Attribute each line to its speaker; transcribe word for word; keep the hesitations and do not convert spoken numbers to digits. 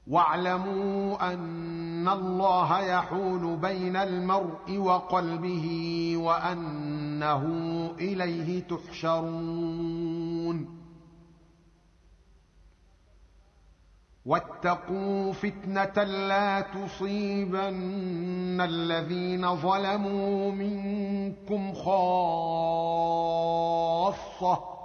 Speaker 1: واعلموا أن الله يحول بين المرء وقلبه وأنه إليه تحشرون واتقوا فتنة لا تصيبن الذين ظلموا منكم خاصة